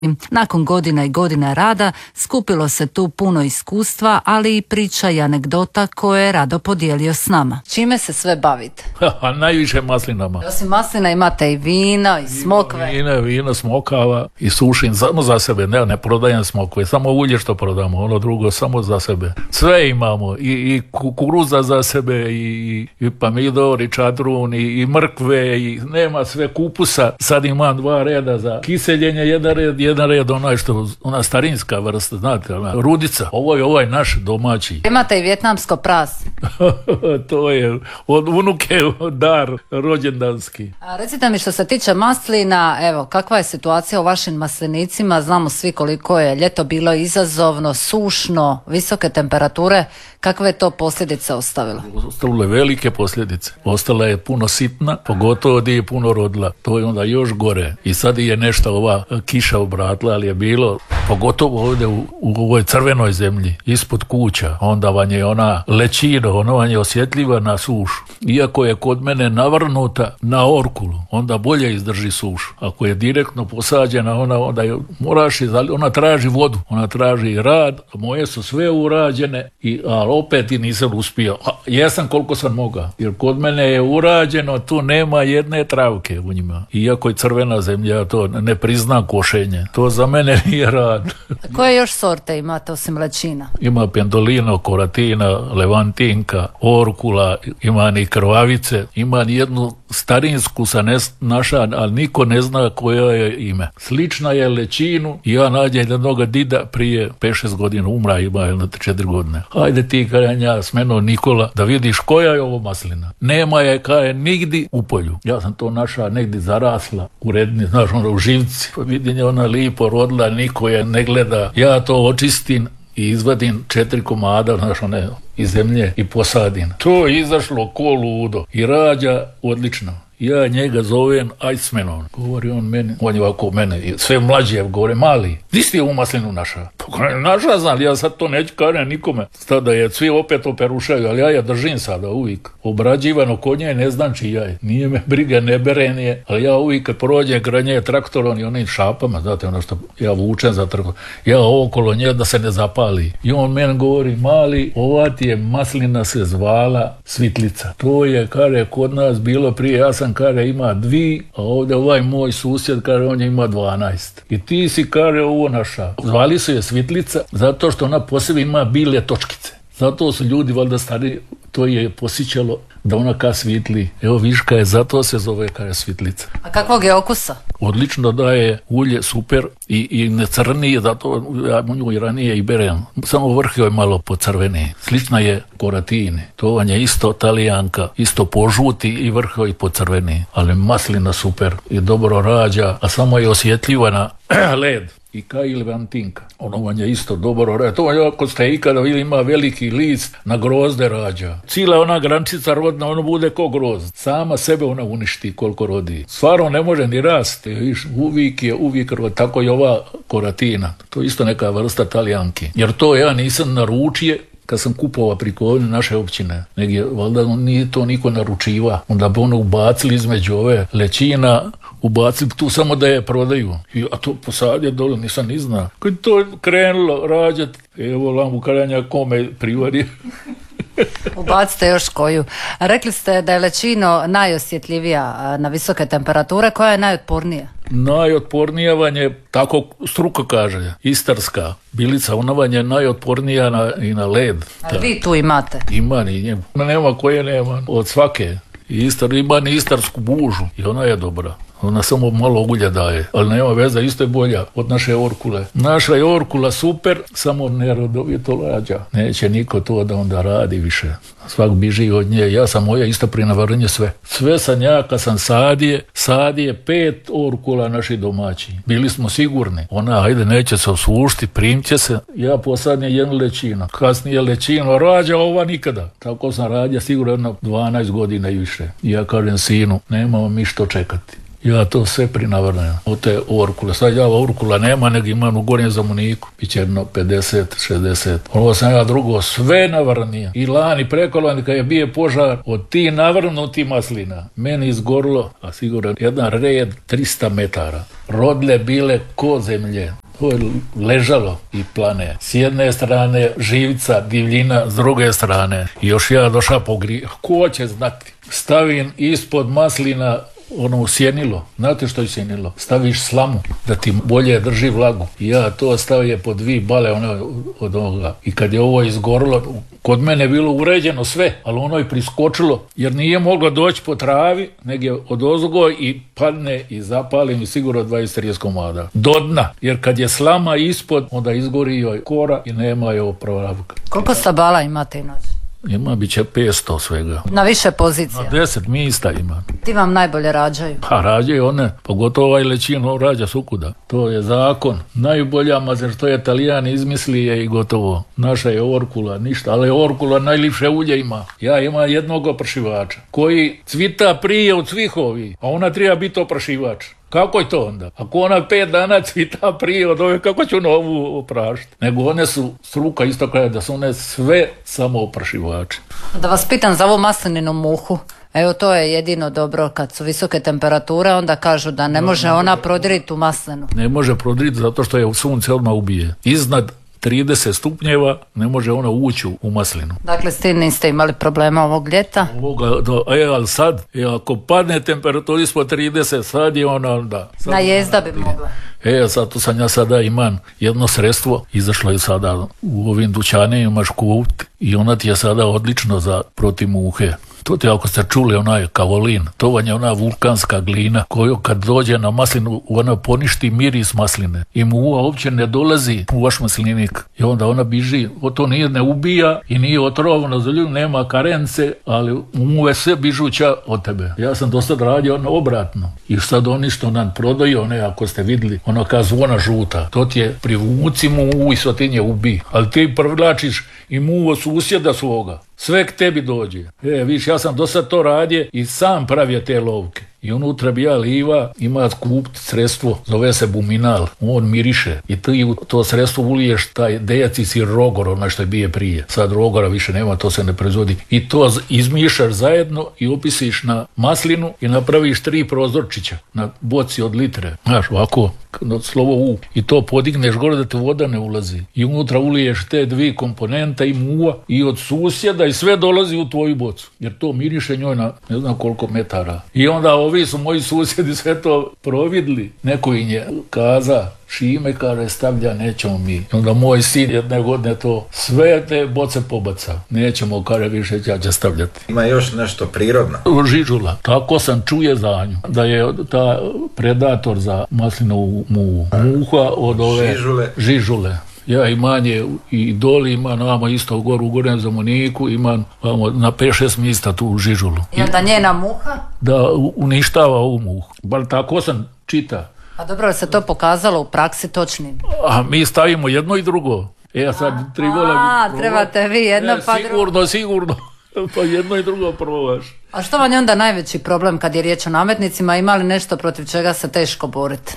Nakon godina i godina rada skupilo se tu puno iskustva, ali i priča i anegdota koje je rado podijelio s nama. Čime se sve bavite? Najviše maslinama. Osim maslina imate i vina i smokve. Vino, smokava i sušim samo za sebe. Ne prodajem smokve, samo ulje što prodamo, ono drugo samo za sebe. Sve imamo, i kukuruza za sebe, i pomidor, i čadrun, i mrkve, i nema sve kupusa. Sad imam 2 reda za kiseljenje, jedan red ona starinska vrsta, znate, ona rudica. Ovo je ovaj naš domaći. Imate i vjetnamsko prase. To je od unuke dar rođendanski. A recite mi, što se tiče maslina, evo, kakva je situacija u vašim maslinicima? Znamo svi koliko je ljeto bilo izazovno, sušno, visoke temperature. Kakve je to posljedice ostavilo? Ostavilo je velike posljedice. Ostala je puno sitna, pogotovo gdje je puno rodila. To je onda još gore. I sad je nešto ova kiša obratila, ali je bilo, pogotovo ovdje u ovoj crvenoj zemlji, ispod kuća. Onda vam je ona lećino, ona vam je osjetljiva na sušu. Iako je kod mene navrnuta na orkulu, onda bolje izdrži sušu. Ako je direktno posađena, onda je, ona traži vodu, ona traži rad. Moje su sve urađene, ali opet i nisam uspio. Jesam koliko sam mogao, jer kod mene je urađeno, tu nema jedne travke u njima. Iako je crvena zemlja, to ne prizna košenje. To za mene nije rad. A koje još sorte imate osim lećina? Ima pendolino, koratina, levantinka, orkula, ima i krvavice, ima jednu starinsku naša, ali niko ne zna koja je ime. Slična je lećinu i ja nađem jednog dida prije 5-6 godina, umra, ima 4 godine. Hajde ti, kajanja, s menom Nikola, da vidiš koja je ovo maslina. Nema je kaje nigdi u polju. Ja sam to naša negdje zarasla u redni, znaš, u živci. Vidim je ona lipo rodila, niko je ne gleda. Ja to očistim i izvadim 4 komada, znaš, one iz zemlje i posadim. To je izašlo ko ludo i rađa odlično. Ja njega zovem Ajsmenom. Govori on meni, on je ovako mene, sve mlađi, govore, mali, di si je ovu maslinu naša? Naša znam, ja sad to neću kažem nikome. Sada je, svi opet operušaju, ali ja je držim sada uvijek. Obrađivano kod nje ne znam čija je. Nije me briga, ne beren je, ali ja uvijek kad prođem kraj nje traktorom i onim šapama, znate ono što ja vučem za traktor, ja okolo nje da se ne zapali. I on meni govori, mali, ova ti je maslina se zvala Svitlica. To je, kare, kod nas bilo prije, ja sam kare ima 2, a ovdje ovaj moj susjed kare on je ima 12. I ti si kare ovo naša. Zvali su je Svitlica zato što ona po sebi ima bile točkice. Zato su ljudi valjda stari, to je posjećalo da ona ka svitli. Evo viška je, zato se zove kare Svitlica. A kakvog je okusa? Odlično daje ulje, super, i ne crni, zato ja nju i ranije i berem. Samo vrh je malo pocrveni. Slična je koratini. To vam je isto talijanka, isto požuti i vrh je pocrveni. Ali maslina super i dobro rađa, a samo je osjetljiva na led. I kaj ili levantinka. Ono vam je isto dobro rađa. To vam je kod stejka da ima veliki list na grozde rađa. Cijela ona grančica rodna, ono bude ko grozd. Sama sebe ona uništi koliko rodi. Stvarno ne može ni rasti. Uvijek tako je ova koratina. To je isto neka vrsta talijanki. Jer to ja nisam naručio kad sam kupovao priko naše općine. Negdje, valjda nije to niko naručiva. Onda bi ono ubacili između ove lećina, ubacili tu samo da je prodaju. A to posadje dole, nisam ni zna. Kad to krenulo rađati, evo lambu karanja kome privari. Ubacite još koju. Rekli ste da je lećino najosjetljivija na visoke temperature. Koja je najotpornija? Najotpornija vam je, tako struka kaže, istarska bilica, ona vam je najotpornija i na led. A vi tu imate? Ima ni njemu. Nema koje nema. Od svake. Ima ni istarsku bužu i ona je dobra. Ona samo malo ulja daje, ali nema veze, isto je bolja od naše orkule. Naša je orkula super, samo nerodovito rađa. Neće niko to da onda radi više. Svak biži od nje. Ja sam moja isto prinavrnje sve. Sve sam ja, kad sam sadije 5 orkula naši domaći. Bili smo sigurni. Ona, ajde, neće se osušti, primće se. Ja posadnje jednu lećinu. Kasnije lećinu rađa, ova nikada. Tako sam rađa sigurno 12 godina i više. Ja kažem sinu, nemamo mi što čekati. Ja to sve prinavrnem od te orkule. Sad ja orkula nema, nego imam u Gornjem Zemuniku. Biće jedno 50, 60. Ovo sam ja drugo sve navrnio. I lani, prekolani, kad je bio požar, od ti navrnuti maslina, meni izgorilo, a sigurno jedan red 300 metara. Rodle bile ko zemlje. To je ležalo i plane. S jedne strane živca, divljina, s druge strane. I još ja došao po ko će znati? Stavim ispod maslina ono sjenilo. Znate što je sjenilo? Staviš slamu da ti bolje drži vlagu. I ja to stavio po 2 bale od ovoga. I kad je ovo izgorilo, kod mene je bilo uređeno sve, ali ono je priskočilo jer nije moglo doći po travi, nego je odozgo i padne i zapalim i sigurno 20-30 komada. Do dna, jer kad je slama ispod, onda izgori joj kora i nema joj oporavka. Koliko stabala imate inače? Ima bit će 500 svega. Na više pozicija? Na 10 mista ima. Ti vam najbolje rađaju? Pa rađaju one, pogotovo ovaj Lećino rađa sukuda. To je zakon. Najbolja mazer što je Italijan izmisli je i gotovo. Naša je orkula, ništa, ali orkula najljepše ulje ima. Ja imam jednog oprašivača koji cvita prije od svih ovih, a ona treba biti oprašivač. Kako je to onda? Ako ona 5 dana cvita prije od ove, kako ću novu oprašiti? Nego one su struka isto kada da su one sve samo oprašivači. Da vas pitam za ovu maslininu muhu. Evo to je jedino dobro kad su visoke temperature, onda kažu da ne može ona prodiriti u maslinu. Ne može prodiriti zato što je sunce odmah ubije. Iznad 30 stupnjeva ne može ona ući u maslinu. Dakle, s tim niste imali problema ovog ljeta? Ali sad, ako padne temperatura ispod 30, sad je ona onda... Na jezda bi mogla. Zato sam ja sada imam jedno sredstvo, izašlo je sada u ovim dućanima, imaš kupiti i ona ti je sada odlično za protiv muhe. To ti ako ste čuli onaj kavolin, to vam je ona vulkanska glina koju kad dođe na maslinu ona poništi miris masline i muva uopće ne dolazi u vaš maslinik i onda ona biži, to nije ne ubija i nije otrovno za ljudi, nema karence, ali muve sve bižuća od tebe. Ja sam do sad radio obratno i sad oni što nam prodaju, one ako ste vidjeli, ono kao zvona žuta, to ti je privuci muvu i sotinje ubi, ali ti privlačiš i muvo susjeda svoga. Sve k tebi dođe. Viš, ja sam do sad to radio i sam pravio te lovke. I unutra bi ja liva, ima kupiti sredstvo, zove se buminal, on miriše. I ti u to sredstvo uliješ taj dejacis rogor, onaj što je bije prije. Sad rogora više nema, to se ne proizvodi. I to izmišaš zajedno i opisiš na maslinu i napraviš 3 prozorčića na boci od litre. Znaš, ovako, slovo U. I to podigneš gore da te voda ne ulazi. I unutra uliješ te 2 komponenta i muva i od susjeda i sve dolazi u tvoju bocu. Jer to miriše njoj na ne znam koliko metara. I onda ovi su moji susjedi sve to providli. Neko im je kaza, Šime kaže stavlja, nećemo mi. I onda moj sin jedne godine to sve te boce pobaca. Nećemo, kaže, više će stavljati. Ima još nešto prirodno. Žižula. Tako sam čuje za nju. Da je ta predator za maslinovu muhu. Muha od ove žižule. Ja imam je i doli, imam nama isto u Gornjem Zemuniku, imam na 5-6 mjesta tu žižulu. I onda njena muha? Da uništava ovu muhu. Bar tako sam čita. A dobro se to pokazalo u praksi točnim? A mi stavimo jedno i drugo. Sad trebate vi jedno pa drugo. Sigurno. Pa jedno i drugo probaš. A što vam je onda najveći problem kad je riječ o nametnicima? Ima li nešto protiv čega se teško boriti?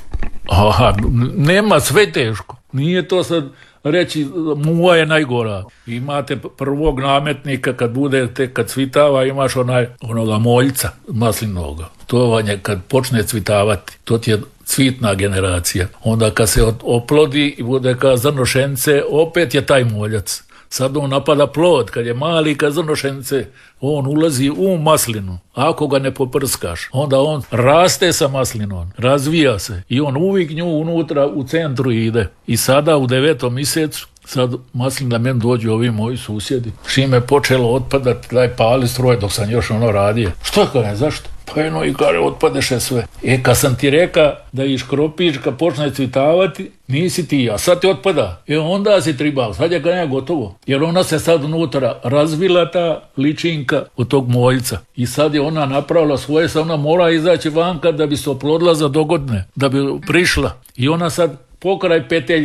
Nema, sve teško. Nije to sad reći muva je najgora. Imate prvog nametnika kad budete, kad cvitava imaš onoga moljca maslinoga. To vam je kad počne cvitavati. To ti je cvitna generacija. Onda kad se oplodi i bude kao zrnošence, opet je taj moljac. Sad on napada plod, kad je mali kad zrnošence, on ulazi u maslinu. Ako ga ne poprskaš, onda on raste sa maslinom, razvija se i on uvijek nju unutra u centru ide. I sada u 9. mjesecu, sad maslina meni dođu ovi moji susjedi. Čime je počelo otpadati, daj pali stroj dok sam još radio. Što kaže, zašto? Pa i kaže, otpadeše sve. Kad sam ti reka da iš kropiš, kad počne cvitavati, nisi ti, a sad ti otpada. Onda si tribao, sad je ga gotovo. Jer ona se sad unutra razvila ta ličinka od tog moljca. I sad je ona napravila svoje, sad ona mora izaći vanka da bi se oplodila za dogodne, da bi prišla. I ona sad pokraj peteljke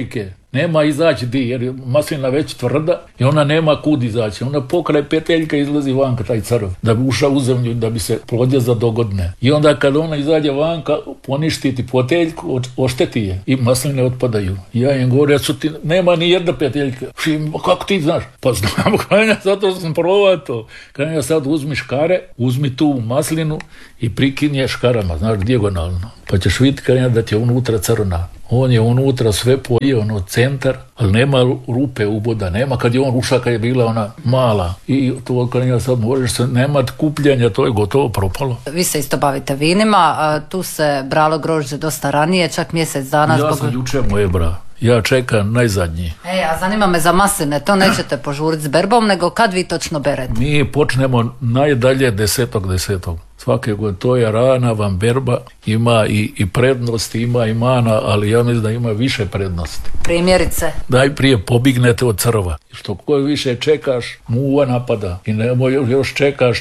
Nema izaći di, jer je maslina već tvrda i ona nema kud izaći. Ona pokraj peteljka izlazi vanka, taj crv, da bi ušao u zemlju, da bi se plodio za dogodne. I onda kad ona izađe vanka, poništi ti peteljku, ošteti je i masline otpadaju. Ja im govorim, nema ni jedna peteljka. Kako ti znaš? Pa znam, Kanja, zato sam probao to. Kanja, sad uzmi škare, uzmi tu maslinu i prikinje škarama, znaš, dijagonalno. Pa ćeš vidjeti, Kanja, da ti je unutra crna. On je unutra sve pojeo, ono centar, ali nema rupe uboda, nema kad je on ušao, kad je bila ona mala. I to Kanja, sad možeš se, nema kupljanja, to je gotovo propalo. Vi se isto bavite vinima, tu se bralo grožđe dosta ranije, čak mjesec dana. Ja sam jučer moje bra. Ja čekam najzadnji. A zanima me za masline, to nećete požuriti s berbom, nego kad vi točno berete? Mi počnemo najdalje 10.10. Svake godine, to je rana vam berba, ima i prednosti, ima i mana, ali ja mislim da ima više prednosti. Primjerice? Najprije pobignete od crva. Što koje više čekaš, muva napada. I nemoj još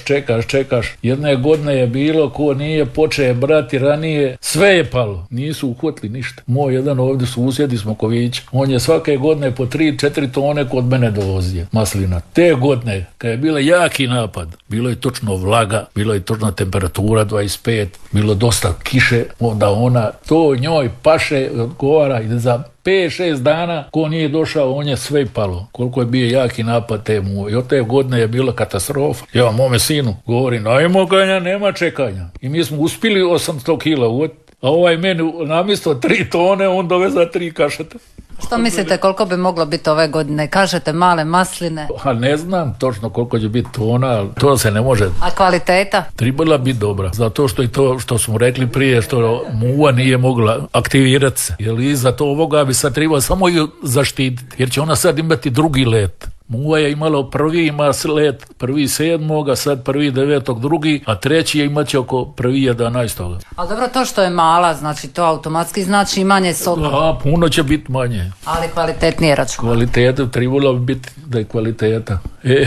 čekaš. Jedne godine je bilo ko nije počeo brati ranije, sve je palo. Nisu uhvatili ništa. Moj jedan ovdje susjed iz Mokovića, on je svake godine po 3-4 tone kod mene dovozio maslina. Te godine, kad je bilo jaki napad, bilo je točno vlaga, bilo je točno temperatura 25, bilo dosta kiše, onda ona to njoj paše, odgovara i za 5-6 dana ko nije došao, on je sve palo. Koliko je bio jaki napad temu. I od te godine je bila katastrofa. Ja mome sinu govorim, ajmo Kanja, nema čekanja. I mi smo uspjeli 800 kila uvjetiti. A ovaj meni namjesto 3 tone, on doveza 3 kašete. Što mislite koliko bi moglo biti ove godine? Kažete male masline. A ne znam točno koliko će biti tona, ali to se ne može. A kvaliteta? Trebala biti dobra. Zato što i to što smo rekli prije, što muva nije mogla aktivirati se. Jer iza to ovoga bi sad trebalo samo ju zaštititi. Jer će ona sad imati drugi let. Muva je imala prvi ima let 1.7., sad 1.9. drugi, a treći je imat će oko 1.11. Ali dobro, to što je mala, znači to automatski znači manje soka. Da, puno će biti manje. Ali kvalitetnije račun. Kvaliteta, trebalo bi biti da je kvaliteta.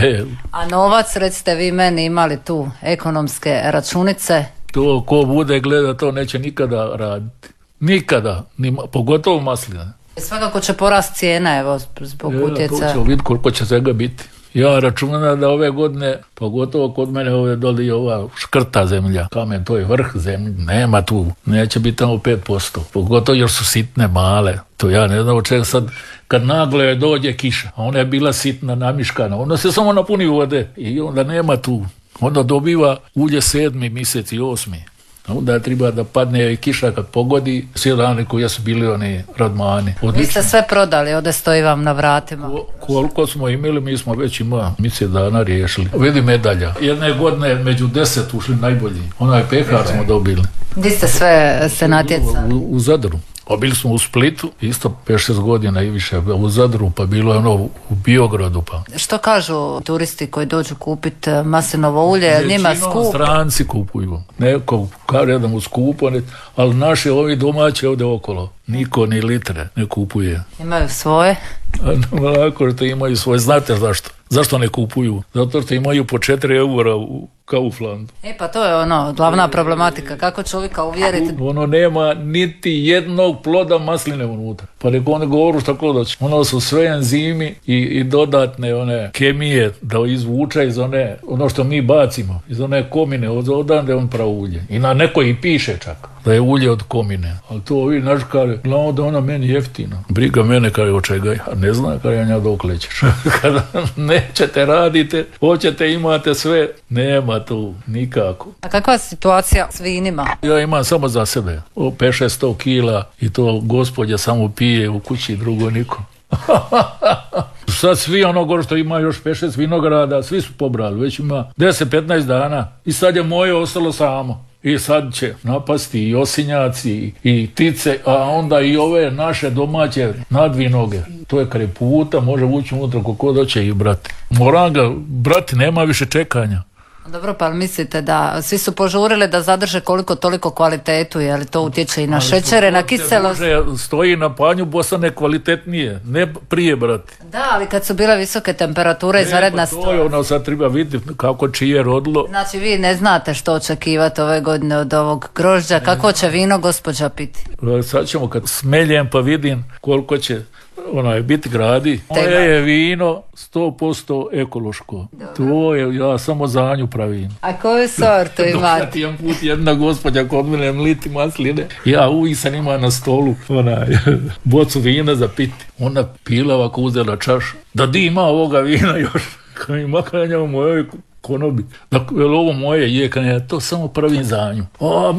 A novac, recite vi meni, imali tu ekonomske računice? To ko bude gleda, to neće nikada raditi. Nikada, pogotovo masline. Svakako će porast cijena, evo, zbog utjecaja. To ćemo vidjeti koliko će svega biti. Ja računam da ove godine, pogotovo kod mene ovdje doli ova škrta zemlja, kamen, to je vrh zemlje, nema tu, neće biti tamo 5%. Pogotovo jer su sitne, male. To ja ne znam od čega sad, kad naglo dođe kiša, a ona je bila sitna, namiškana, ona se samo napuni vode i onda nema tu. Onda dobiva ulje 7. mjesec i 8. Onda treba da padne i kiša kad pogodi, svi dani koji su bili oni radmani. Vi ste sve prodali, ovdje stoji vam na vratima. Koliko smo imali, mi smo već ima mjesec dana riješili. Vidi medalja. Jedne godine među 10 ušli najbolji. Onaj pehar smo dobili. Gdje ste sve se natjecali? U Zadru. Pa bili smo u Splitu, isto 5-6 godina i više, u Zadru, pa bilo je ono u Biogradu. Pa. Što kažu turisti koji dođu kupiti maslinovo ulje, njima skup? Stranci kupuju. Neko kaže da mu skupo, ali naši ovi domaći ovdje okolo, niko ni litre ne kupuje. Imaju svoje? Lako što imaju svoje, znate zašto? Zašto ne kupuju? Zato što imaju po 4 eura u Kauflandu. Pa to je glavna problematika. Kako čovjeka uvjeriti? Ono nema niti jednog ploda masline unutra. Pa neko one govoru šta klodaći. Ono su sve enzimi i dodatne one kemije da izvuče iz ono što mi bacimo. Iz one komine odande on pravi ulje. I na neko i piše čak da je ulje od komine. Ali to ovi naš kaže, glavno da ona meni jeftina. Briga mene kaže od čega, ja ne znam kada ja dok lećeš. Kada nećete radite, hoćete imate sve, nema tu nikako. A kakva je situacija s vinima? Ja imam samo za sebe, 500-600 kila i to gospođa samo pije u kući, drugo niko. Sad svi gore što ima još 5-6 vinograda, svi su pobrali, već ima 10-15 dana i sad je moje ostalo samo. I sad će napasti i osinjaci i ptice, a onda i ove naše domaće nadvinoge. To je kraj puta, može ući unutra kako doće i brati. Moram ga brati, nema više čekanja. Dobro, pa mislite da svi su požurili da zadrže koliko toliko kvalitetu, je li to utječe i na šećere, na kiselost? Stoji na panju, postane kvalitetnije, ne prije, brati. Da, ali kad su bile visoke temperature, izvanredna stvar. To je sad treba vidjeti kako čije rodilo. Znači vi ne znate što očekivati ove godine od ovog grožđa, kako će vino gospođa piti? Sad ćemo kad smeljem pa vidim koliko će biti gradi. Moje je vino 100% ekološko. To je, ja samo za nju pravim. A koju sortu imate? Dok jedan put jedna gospođa kod mene mliti masline, ja uvijek sam ima na stolu bocu vina za piti. Ona pila ovako, uzela čašu. Da di ima ovoga vina još? Kad mi makanja u mojoj konobi. Dakle, ovo moje je, kad ja to samo pravim za nju.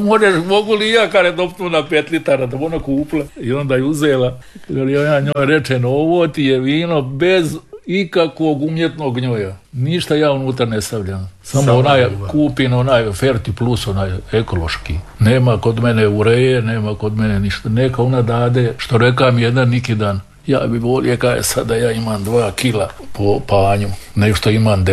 Mogu li ja kada je dopnu na 5 litara da ona kupila? I onda je uzela. Ja njoj rečem, ovo ti je vino bez ikakvog umjetnog gnjoja. Ništa ja unutra ne stavljam. Samo onaj kupin, onaj Ferti Plus, onaj ekološki. Nema kod mene ureje, nema kod mene ništa. Neka ona dade, što reka mi jedan neki dan. Ja bi volio kada sada ja imam 2 kila po panju, nego što imam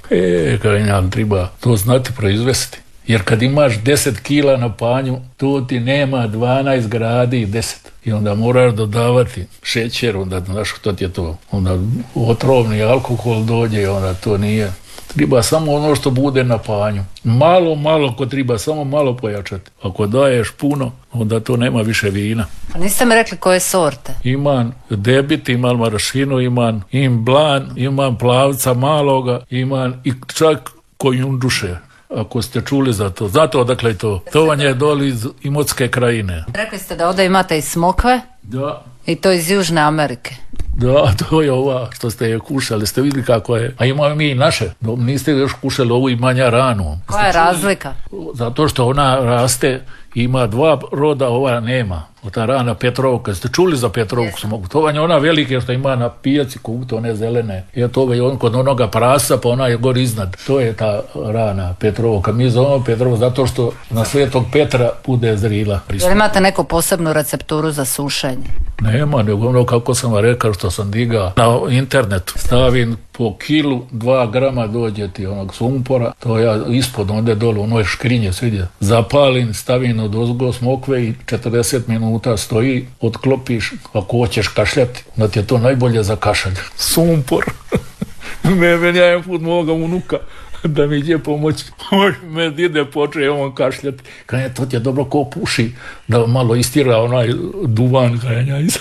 10. Kada ja treba to znati proizvesti. Jer kad imaš 10 kila na panju, to ti nema 12 gradi i 10. I onda moraš dodavati šećer, onda znaš što ti je to. Onda otrovni alkohol dođe i onda to nije. Treba samo ono što bude na panju. Malo ko treba, samo malo pojačati. Ako daješ puno, onda to nema više vina. A niste mi rekli koje sorte? Imam debit, imam marašinu, imam blan, imam plavca maloga, imam i čak kojunduše. Ako ste čuli za to. Znate odakle je to? To vam je doli iz Imotske krajine. Rekli ste da ovdje imate i smokve? Da. I to iz Južne Amerike. Da, to je ova što ste je kušali, ste vidjeli kako je. A imamo mi i naše. Niste još kušali ovu imanja ranu. Koja je razlika? Zato što ona raste, ima 2 roda, ova nema. Ta rana Petrovka, ste čuli za Petrovku smoku? To vam je ona velike što ima na pijaci kupiti, one zelene. Je to je on kod onoga prasa, pa ona je gor iznad. To je ta rana Petrovka. Mi zovemo Petrovku zato što na Svetog Petra bude zrila. Jel imate neku posebnu recepturu za sušenje? Nema, nego ono kako sam vam rekao što sam digao na internetu. Stavim po kilu 2 grama dođe ti onog sumpora, to ja ispod onda dole, ono je škrinje, svidje. Zapalim, stavim od ozgo smokve i 40 minuta stoji, otklopiš, ako hoćeš kašljati, onda ti je to najbolje za kašalj. Sumpor. Meni ja jedan put moga unuka da mi ide pomoći. Me ide počeo on kašljati. Kad je to ti je dobro ko puši, da malo istira onaj duvan krenja iz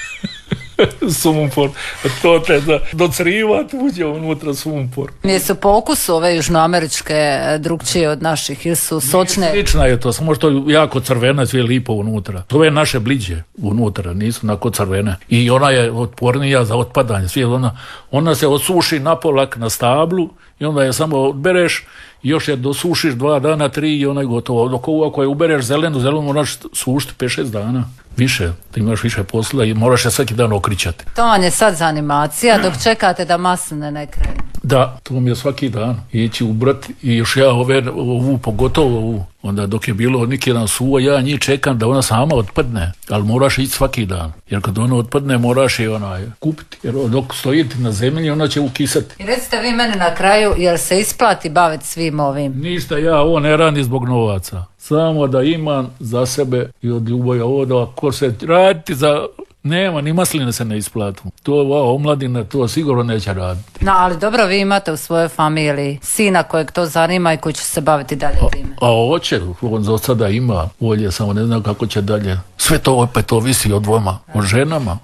sumpor. To te do criva uđe unutra sumpor. Jesu po okusu ove južnoameričke drugčije od naših ili su sočne? Slična je to, samo što je jako crvena, sve lipo unutra. To je naše bliđe unutra, nisu onako crvene. I ona je otpornija za otpadanje. Sve ona se osuši napolak na stablu i onda je samo odbereš, još je dosušiš 2 dana, 3 i ona je gotovo. Dok ako je ubereš zelenu moraš sušiti 5-6 dana. Više, ti imaš više posla i moraš je svaki dan okričati. To vam je sad za animacija dok čekate da masline ne krenu. Da, to mi je svaki dan. Ići ubrati i još ja ovu, pogotovo ovu. Onda dok je bilo neki dan suvo, ja njih čekam da ona sama otpadne. Ali moraš ići svaki dan. Jer kad ona otpadne, moraš je kupiti. Jer dok stojiti na zemlji, ona će ukisati. I recite vi mene na kraju, jer se isplati baviti svim ovim? Ništa, ja ovo ne radim zbog novaca. Samo da imam za sebe i od ljubavi ovo da ako se raditi za... Nema, ni masline se ne isplatu. To omladina to sigurno neće raditi. No, ali dobro, vi imate u svojoj familiji sina kojeg to zanima i koji će se baviti dalje time. A hoće, on za sada ima volje, samo ne znam kako će dalje. Sve to opet ovisi od dvoma, o ženama.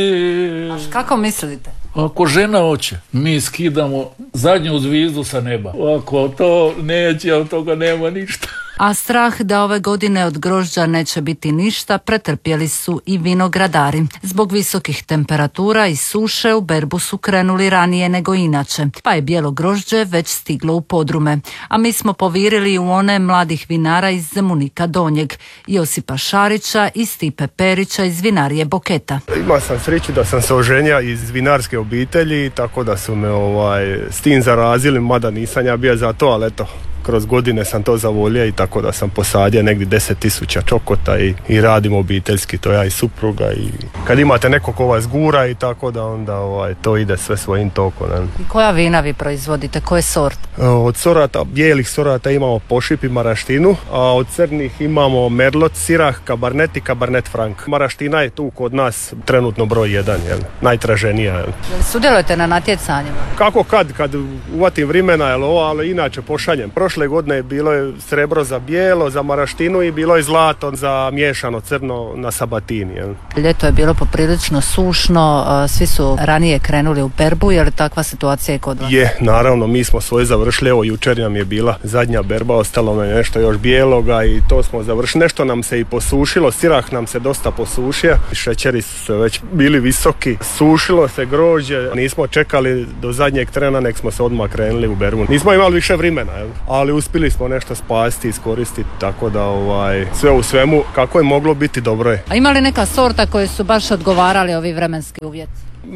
Kako mislite? Ako žena hoće, mi skidamo zadnju zvizdu sa neba. Ako to neće, od toga nema ništa. A strah da ove godine od grožđa neće biti ništa pretrpjeli su i vinogradari. Zbog visokih temperatura i suše u berbu su krenuli ranije nego inače, pa je bijelo grožđe već stiglo u podrume. A mi smo povirili u one mladih vinara iz Zemunika Donjeg, Josipa Šarića i Stipe Perića iz vinarije Boketa. Imao sam sreću da sam se oženio iz vinarske obitelji, tako da su me s tim zarazili, mada nisam ja bio za to, ali eto, kroz godine sam to zavolio i tako da sam posadio negdje 10.000 čokota i radim obiteljski, to ja i supruga i kad imate nekog ko vas gura i tako da onda to ide sve svojim tokom. I koja vina vi proizvodite, koje sorte? Od sorata, bijelih sorata imamo Pošip i Maraštinu, a od crnih imamo Merlot, Sirah, Cabernet i Cabernet Franc. Maraština je tu kod nas trenutno broj 1, najtraženija. Sudjelujete na natjecanjima? Kako kad uvatim vremena, ali inače pošaljem. Prošle prošle godine bilo je srebro za bijelo, za maraštinu i bilo je zlato za miješano crno na Sabatini. Jel? Ljeto je bilo poprilično sušno, svi su ranije krenuli u berbu, je li takva situacija i kod vas? Je, naravno, mi smo svoje završili, evo jučer nam je bila zadnja berba, ostalo nam je nešto još bijeloga i to smo završili. Nešto nam se i posušilo, sirah nam se dosta posušio, šećeri su se već bili visoki, sušilo se grožđe, nismo čekali do zadnjeg trena, nek smo se odmah krenuli u berbu. Nismo imali više vremena, ali uspjeli smo nešto spasti, iskoristiti, tako da sve u svemu kako je moglo biti, dobro je. A ima li neka sorta koje su baš odgovarali ovi vremenski uvjeti?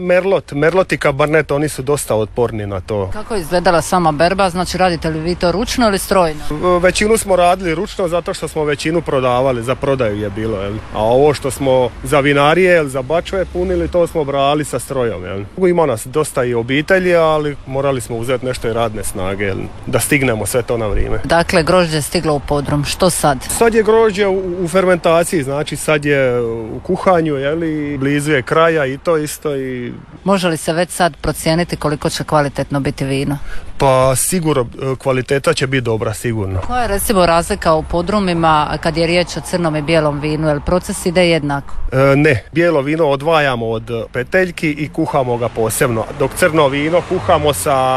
Merlot i Cabernet, oni su dosta otporni na to. Kako je izgledala sama berba? Znači radite li vi to ručno ili strojno? Većinu smo radili ručno zato što smo većinu prodavali, za prodaju je bilo. Jel? A ovo što smo za vinarije, za bačve punili, to smo brali sa strojom. Jel? Ima nas dosta i obitelji, ali morali smo uzeti nešto i radne snage, jel? Da stignemo sve to na vrijeme. Dakle, grožđe je stiglo u podrum. Što sad? Sad je grožđe u fermentaciji, znači sad je u kuhanju, jel? I blizu je kraja i to isto i... Može li se već sad procijeniti koliko će kvalitetno biti vino? Pa sigurno, kvaliteta će biti dobra, sigurno. Koja je recimo razlika u podrumima kad je riječ o crnom i bijelom vinu? Jel proces ide jednako? Ne, bijelo vino odvajamo od peteljki i kuhamo ga posebno, dok crno vino kuhamo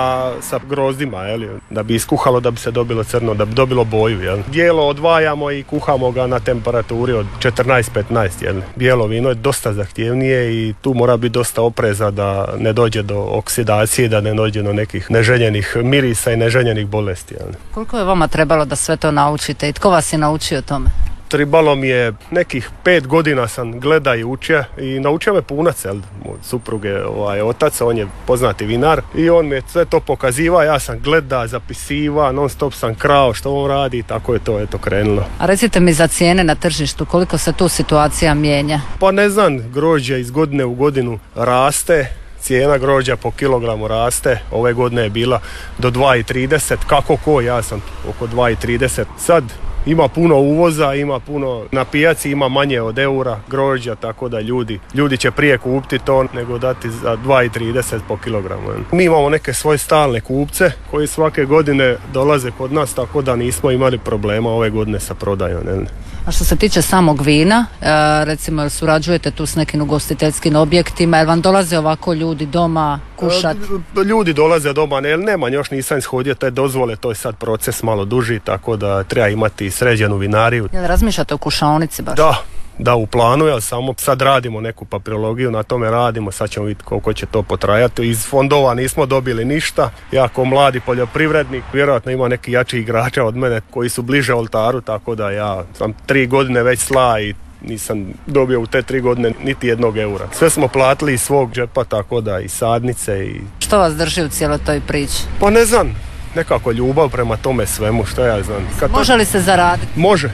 sa grozdima, jel? Da bi iskuhalo, da bi se dobilo crno, da bi dobilo boju. Jel? Bijelo odvajamo i kuhamo ga na temperaturi od 14-15. Jel? Bijelo vino je dosta zahtjevnije i tu mora biti dosta opreza da ne dođe do oksidacije, da ne dođe do nekih neželjenih mirisa i neželjenih bolesti. Jel? Koliko je vama trebalo da sve to naučite i tko vas je naučio tome? Trebalo mi je nekih 5 godina sam gleda i učio i naučio me punac, jel? Moj suprug je otac, on je poznati vinar i on mi je sve to pokazivao, ja sam gleda, zapisiva, non stop sam krao što on radi i tako je to krenulo. A recite mi za cijene na tržištu, koliko se tu situacija mijenja? Pa ne znam, grožđe iz godine u godinu raste. Cijena grožđa po kilogramu raste, ove godine je bila do 2,30, kako ko, ja sam oko 2,30. Sad ima puno uvoza, ima puno na pijaci, ima manje od eura grožđa, tako da ljudi će prije kupiti to nego dati za 2,30 po kilogramu. Mi imamo neke svoje stalne kupce koji svake godine dolaze kod nas, tako da nismo imali problema ove godine sa prodajom. A što se tiče samog vina, recimo jel surađujete tu s nekim ugostiteljskim objektima, jel vam dolaze ovako ljudi doma kušati? Ljudi dolaze doma, nema, još nisam ishodio te dozvole, to je sad proces malo duži, tako da treba imati sređenu vinariju. Jel razmišljate o kušaonici baš? Da, u planu je, samo sad radimo neku papirologiju, na tome radimo, sad ćemo vidjeti koliko će to potrajati. Iz fondova nismo dobili ništa, ja kao mladi poljoprivrednik, vjerojatno ima neki jači igrača od mene koji su bliže oltaru, tako da ja sam 3 godine već sla i nisam dobio u te 3 godine niti 1 eura. Sve smo platili iz svog džepa, tako da i sadnice i... Što vas drži u cijeloj toj priči? Pa ne znam, nekako ljubav prema tome svemu, što ja znam. Može li se zaraditi? Može.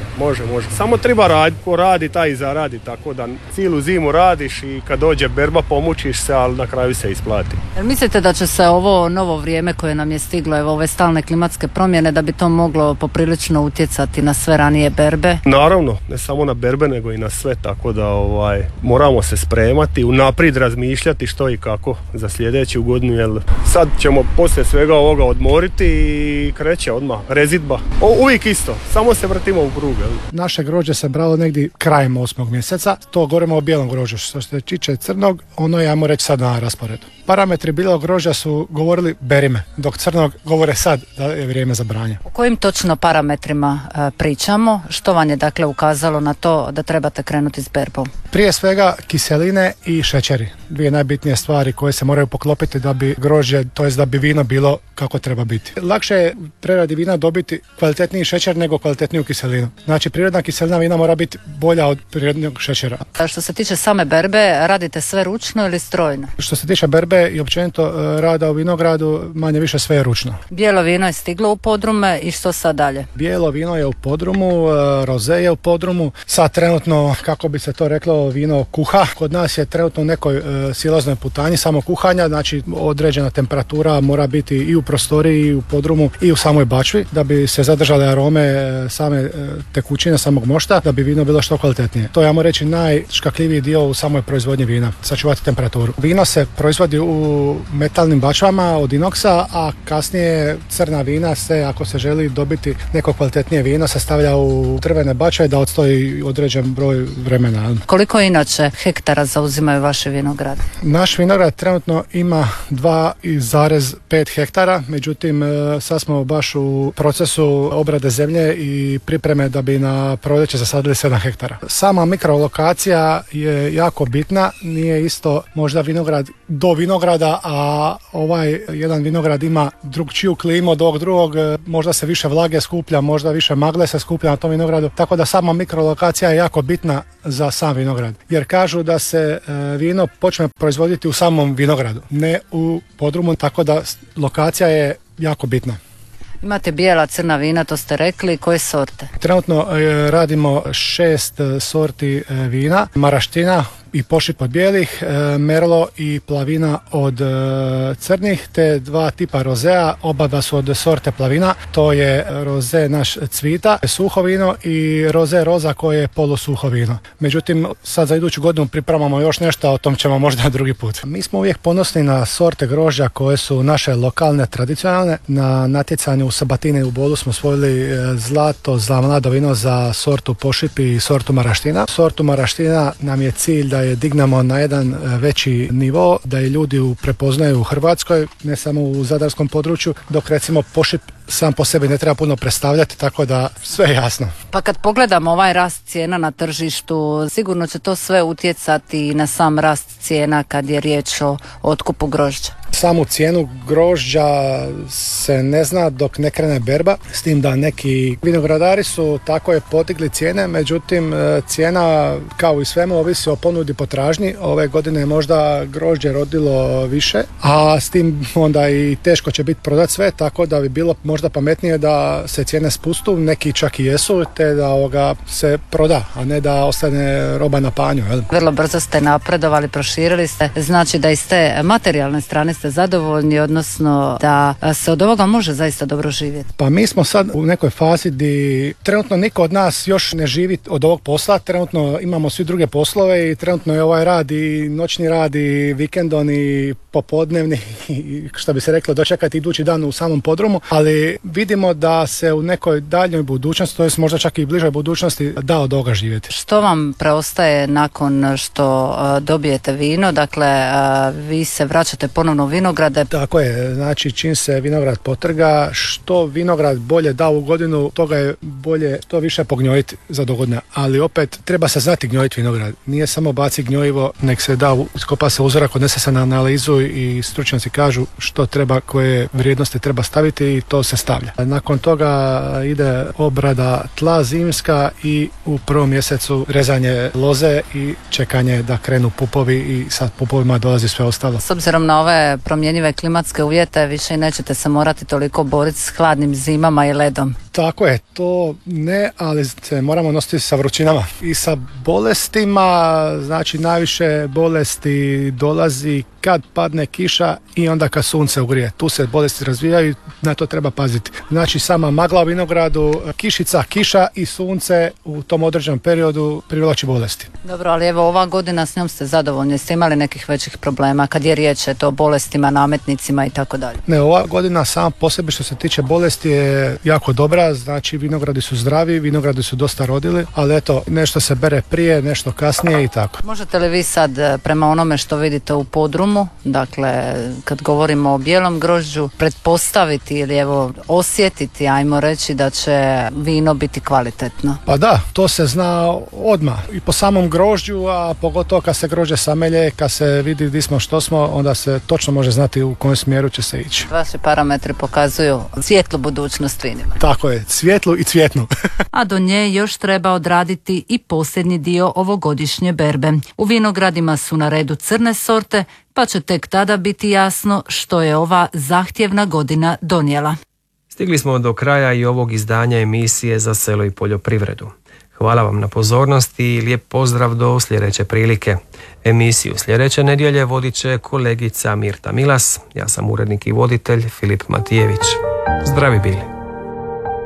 Samo treba raditi, ko radi taj i zaradi, tako da cijelu zimu radiš i kad dođe berba pomučiš se, ali na kraju se isplati. Jer mislite da će se ovo novo vrijeme koje nam je stiglo, evo ove stalne klimatske promjene, da bi to moglo poprilično utjecati na sve ranije berbe? Naravno, ne samo na berbe nego i na sve, tako da moramo se spremati, unaprijed razmišljati što i kako za sljedeću godinu, jer sad ćemo poslije svega ovoga odmoriti i kreće odmah rezidba. Uvijek isto, samo se vrtimo u krug. Naše grožđe se bralo negdje krajem 8. mjeseca, to govorimo o bijelom grožđu. Što se tiče crnog, ono je, ajmo reći, sad na rasporedu. Parametri bijelog grožđa su govorili beri me, dok crnog govore sad da je vrijeme za branje. O kojim točno parametrima pričamo? Što vam je dakle ukazalo na to da trebate krenuti s berbom? Prije svega kiseline i šećeri. 2 najbitnije stvari koje se moraju poklopiti da bi grožđe, to jest da bi vino bilo kako treba biti. Lakše je u preradi vina dobiti kvalitetniji šećer nego kvalitetniju kiselinu. Znači prirodna kiselina vina mora biti bolja od prirodnog šećera. A što se tiče same berbe, radite sve ručno ili strojno? Što se tiče berbe i općenito rada u vinogradu, manje više sve je ručno. Bijelo vino je stiglo u podrume i što sad dalje? Bijelo vino je u podrumu, roze je u podrumu. Sad trenutno, kako bi se to reklo, vino kuha. Kod nas je trenutno u nekoj silaznoj putanji samo kuhanja, znači određena temperatura mora biti i u prostoriji i u podrumu i u samoj bačvi, da bi se zadržale arome same tekućine, samog mošta, da bi vino bilo što kvalitetnije. To je, ajmo reći, najškakljiviji dio u samoj proizvodnji vina, sačuvati temperaturu. Vino se proizvodi u metalnim bačvama od inoksa, a kasnije crna vina se, ako se želi dobiti neko kvalitetnije vino, se stavlja u drvene bačve da odstoji određen broj vremena. Koliko inače hektara zauzimaju vaše vinograde? Naš vinograd trenutno ima 2,5 hektara, međutim sad smo baš u procesu obrade zemlje i pripreme da bi na proljeće zasadili 7 hektara. Sama mikrolokacija je jako bitna, nije isto možda vinograd do vinograda, a ovaj jedan vinograd ima drugčiju klimu od ovog drugog, možda se više vlage skuplja, možda više magle se skuplja na tom vinogradu, tako da sama mikrolokacija je jako bitna za sam vinograd. Jer kažu da se vino počne proizvoditi u samom vinogradu, ne u podrumu, tako da lokacija je jako bitna. Imate bijela, crna vina, to ste rekli, koje sorte? Trenutno radimo 6 sorti vina, maraština i pošip od bijelih, merlo i plavina od crnih, te 2 tipa rozea, oba su od sorte plavina. To je roze naš cvita, suho vino, i roze roza koje je polusuho vino. Međutim, sad za iduću godinu pripremamo još nešto, a o tom ćemo možda drugi put. Mi smo uvijek ponosni na sorte grožđa koje su naše lokalne, tradicionalne. Na natjecanju u Sabatini u Bolu smo osvojili zlato za mlado vino za sortu pošip i sortu maraština. Sortu maraština nam je cilj da je dignemo na jedan veći nivo, da je ljudi prepoznaju u Hrvatskoj, ne samo u zadarskom području, dok recimo pošip sam po sebi ne treba puno predstavljati, tako da sve je jasno. Pa kad pogledamo ovaj rast cijena na tržištu, sigurno će to sve utjecati na sam rast cijena kad je riječ o otkupu grožđa. Samu cijenu grožđa se ne zna dok ne krene berba, s tim da neki vinogradari su tako je podigli cijene, međutim cijena kao i svemu ovisi o ponudi potražnji. Ove godine je možda grožđe rodilo više, a s tim onda i teško će biti prodat sve, tako da bi bilo možda pametnije da se cijene spustu, neki čak i jesu, te da se proda, a ne da ostane roba na panju. Jel? Vrlo brzo ste napredovali, proširili ste, znači da iz te materijalne strane ste zadovoljni, odnosno da se od ovoga može zaista dobro živjeti. Pa mi smo sad u nekoj fazi gdje trenutno niko od nas još ne živi od ovog posla, trenutno imamo svi druge poslove i trenutno je ovaj rad i noćni rad i vikendon i popodnevni i što bi se reklo dočekati idući dan u samom podrumu, ali vidimo da se u nekoj daljnjoj budućnosti, to jest možda čak i bližoj budućnosti, da od ovoga živjeti. Što vam preostaje nakon što dobijete vino? Dakle, vi se vraćate ponovno u vinograde. Tako je, znači čim se vinograd potrga, što vinograd bolje da u godinu, toga je bolje to više pognjojiti za dogodne, ali opet treba se znati gnjojiti vinograd. Nije samo baci gnjojivo, nek se da, iskopa se uzorak, odnese se na analizu i stručnjaci kažu što treba, koje vrijednosti treba staviti i to se stavlja. Nakon toga ide obrada tla zimska i u prvom mjesecu rezanje loze i čekanje da krenu pupovi i sa pupovima dolazi sve ostalo. S obzirom na ove promjenjive klimatske uvjete više nećete se morati toliko boriti s hladnim zimama i ledom. Tako je, to ne, ali se moramo nositi sa vrućinama i sa bolestima, znači najviše bolesti dolazi kad padne kiša i onda kad sunce ugrije. Tu se bolesti razvijaju i na to treba paziti. Znači sama magla u vinogradu, kišica, kiša i sunce u tom određenom periodu privlači bolesti. Dobro, ali evo ova godina s njom ste zadovoljni, ste imali nekih većih problema kad je riječ o bolestima, nametnicima i tako dalje? Ne, ova godina sama po sebi što se tiče bolesti je jako dobra, znači vinogradi su zdravi, vinogradi su dosta rodili, ali eto, nešto se bere prije, nešto kasnije i tako. Možete li vi sad prema onome što vidite u podrumu, dakle kad govorimo o bijelom grožđu, pretpostaviti ili evo osjetiti, ajmo reći da će vino biti kvalitetno? Pa da, to se zna odmah i po samom grožđu, a pogotovo kad se grožđe samelje, kad se vidi gdje smo, što smo, onda se točno može znati u kojem smjeru će se ići. Vaši parametri pokazuju svijetlu budućnost vinima. Tako je, svijetlu i cvjetnu. A do nje još treba odraditi i posljednji dio ovogodišnje berbe. U vinogradima su na redu crne sorte, pa će tek tada biti jasno što je ova zahtjevna godina donijela. Stigli smo do kraja i ovog izdanja emisije Za selo i poljoprivredu. Hvala vam na pozornosti i lijep pozdrav do sljedeće prilike. Emisiju sljedeće nedjelje vodit će kolegica Mirta Milas. Ja sam urednik i voditelj Filip Matijević. Zdravi bili.